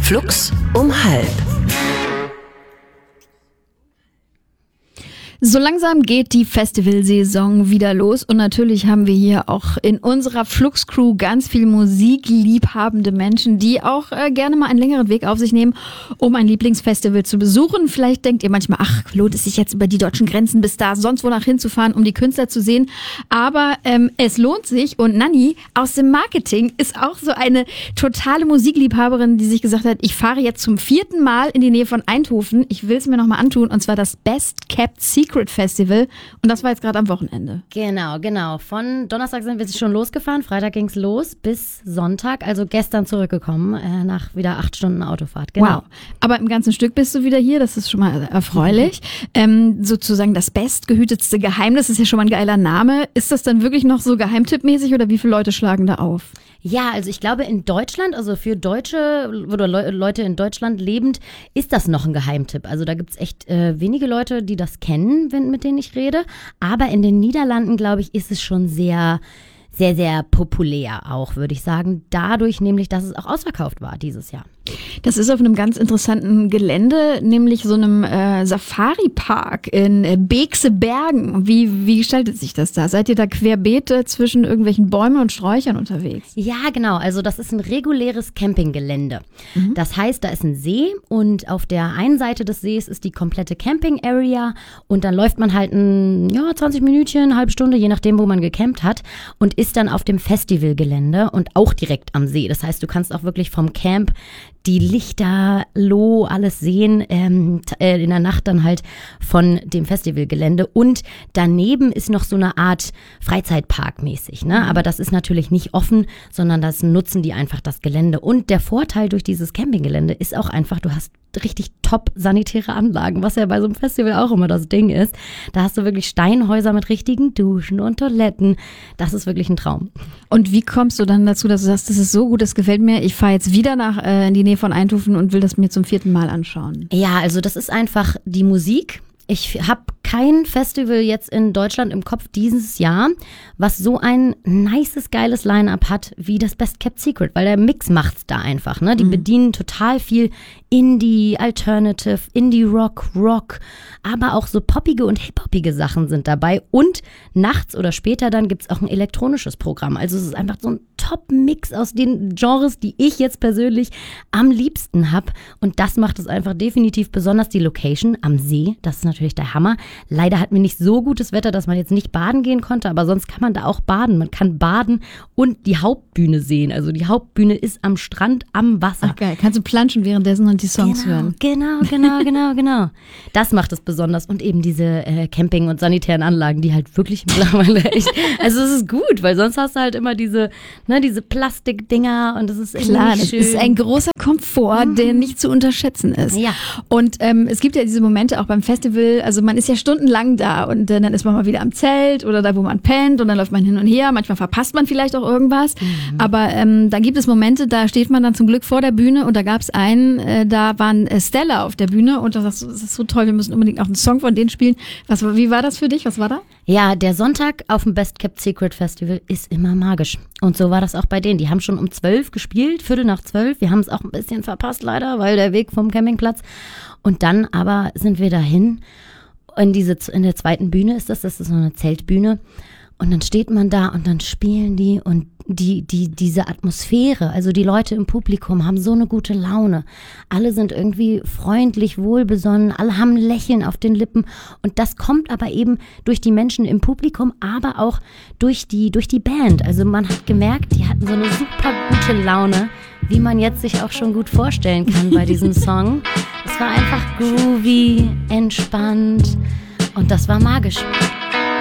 Flux um 12:30. So langsam geht die Festivalsaison wieder los und natürlich haben wir hier auch in unserer Flux-Crew ganz viel musikliebhabende Menschen, die auch gerne mal einen längeren Weg auf sich nehmen, um ein Lieblingsfestival zu besuchen. Vielleicht denkt ihr manchmal, ach, lohnt es sich jetzt über die deutschen Grenzen bis da sonst wo nach hinzufahren, um die Künstler zu sehen. Aber es lohnt sich und Nanni aus dem Marketing ist auch so eine totale Musikliebhaberin, die sich gesagt hat, ich fahre jetzt zum 4. Mal in die Nähe von Eindhoven. Ich will es mir nochmal antun und zwar das Best Kept Secret Festival und das war jetzt gerade am Wochenende. Genau. Von Donnerstag sind wir schon losgefahren, Freitag ging's los bis Sonntag, also gestern zurückgekommen, nach wieder 8 Stunden Autofahrt. Genau. Wow, aber im ganzen Stück bist du wieder hier, das ist schon mal erfreulich. Sozusagen das bestgehütetste Geheimnis, ist ja schon mal ein geiler Name. Ist das dann wirklich noch so geheimtippmäßig oder wie viele Leute schlagen da auf? Ja, also ich glaube in Deutschland, also für Deutsche oder Leute in Deutschland lebend, ist das noch ein Geheimtipp. Also da gibt's echt wenige Leute, die das kennen, mit denen ich rede. Aber in den Niederlanden, glaube ich, ist es schon sehr, sehr, sehr populär auch, würde ich sagen. Dadurch nämlich, dass es auch ausverkauft war dieses Jahr. Das ist auf einem ganz interessanten Gelände, nämlich so einem Safari-Park in Beekse Bergen. Wie gestaltet sich das da? Seid ihr da querbeet zwischen irgendwelchen Bäumen und Sträuchern unterwegs? Ja, genau. Also das ist ein reguläres Campinggelände. Das heißt, da ist ein See und auf der einen Seite des Sees ist die komplette Camping-Area und dann läuft man halt 20 Minütchen, eine halbe Stunde, je nachdem, wo man gecampt hat und ist dann auf dem Festivalgelände und auch direkt am See. Das heißt, du kannst auch wirklich vom Camp die Lichterloh alles sehen, in der Nacht dann halt von dem Festivalgelände. Und daneben ist noch so eine Art Freizeitpark mäßig, ne? Aber das ist natürlich nicht offen, sondern das nutzen die einfach das Gelände. Und der Vorteil durch dieses Campinggelände ist auch einfach, du hast richtig top sanitäre Anlagen, was ja bei so einem Festival auch immer das Ding ist. Da hast du wirklich Steinhäuser mit richtigen Duschen und Toiletten. Das ist wirklich ein Traum. Und wie kommst du dann dazu, dass du sagst, das ist so gut, das gefällt mir, ich fahre jetzt wieder in die Nähe von Eindhoven und will das mir zum 4. Mal anschauen? Ja, also das ist einfach die Musik. Ich habe kein Festival jetzt in Deutschland im Kopf dieses Jahr, was so ein nices, geiles Line-Up hat wie das Best Kept Secret, weil der Mix macht's da einfach, ne? Die bedienen total viel Indie, Alternative, Indie-Rock, aber auch so poppige und hip-hoppige Sachen sind dabei und nachts oder später dann gibt's auch ein elektronisches Programm. Also es ist einfach so ein Top-Mix aus den Genres, die ich jetzt persönlich am liebsten habe und das macht es einfach definitiv besonders. Die Location am See, das ist natürlich der Hammer. Leider hatten wir nicht so gutes Wetter, dass man jetzt nicht baden gehen konnte, aber sonst kann man da auch baden. Man kann baden und die Hauptbühne sehen. Also die Hauptbühne ist am Strand, am Wasser. Ach geil, kannst du planschen währenddessen und die Songs hören. Genau. Das macht es besonders und eben diese Camping- und sanitären Anlagen, die halt wirklich mittlerweile echt, also es ist gut, weil sonst hast du halt immer diese Plastikdinger und das ist klar, schön. Das ist ein großer Komfort, der nicht zu unterschätzen ist. Ja. Und es gibt ja diese Momente auch beim Festival, also man ist ja stundenlang da und dann ist man mal wieder am Zelt oder da, wo man pennt und dann läuft man hin und her. Manchmal verpasst man vielleicht auch irgendwas. Aber da gibt es Momente, da steht man dann zum Glück vor der Bühne und da gab es einen, da waren Stella auf der Bühne und das ist so toll, wir müssen unbedingt auch einen Song von denen spielen. Wie war das für dich? Was war da? Ja, der Sonntag auf dem Best Kept Secret Festival ist immer magisch. Und so war das auch bei denen. Die haben schon um 12 gespielt, 11:45. Wir haben es auch ein bisschen verpasst leider, weil der Weg vom Campingplatz. Und dann aber sind wir dahin. In der zweiten Bühne ist das ist so eine Zeltbühne. Und dann steht man da und dann spielen die und diese Atmosphäre, also die Leute im Publikum haben so eine gute Laune. Alle sind irgendwie freundlich, wohlbesonnen, alle haben ein Lächeln auf den Lippen und das kommt aber eben durch die Menschen im Publikum, aber auch durch die Band. Also man hat gemerkt, die hatten so eine super gute Laune, wie man jetzt sich auch schon gut vorstellen kann bei diesem Song. Es war einfach groovy, entspannt und das war magisch.